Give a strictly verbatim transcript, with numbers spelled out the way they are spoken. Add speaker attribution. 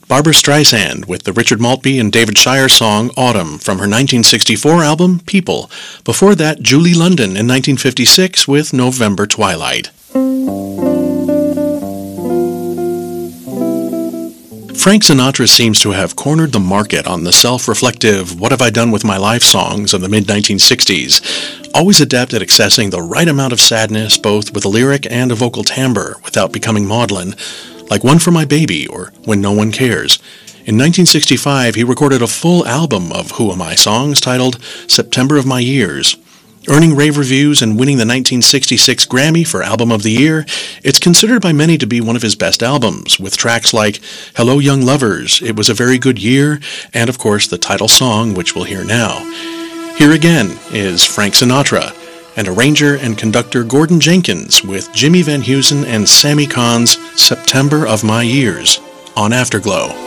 Speaker 1: Barbra Streisand with the Richard Maltby and David Shire song Autumn from her nineteen sixty-four album People. Before that, Julie London in nineteen fifty-six with November Twilight. Frank Sinatra seems to have cornered the market on the self-reflective "What Have I Done With My Life" songs of the mid nineteen sixties, always adept at accessing the right amount of sadness both with a lyric and a vocal timbre without becoming maudlin, like One for My Baby or When No One Cares. In nineteen sixty-five, he recorded a full album of Who Am I songs titled September of My Years. Earning rave reviews and winning the nineteen sixty-six Grammy for Album of the Year, it's considered by many to be one of his best albums, with tracks like Hello Young Lovers, It Was a Very Good Year, and of course the title song, which we'll hear now. Here again is Frank Sinatra, and arranger and conductor Gordon Jenkins with Jimmy Van Heusen and Sammy Kahn's September of My Years on Afterglow.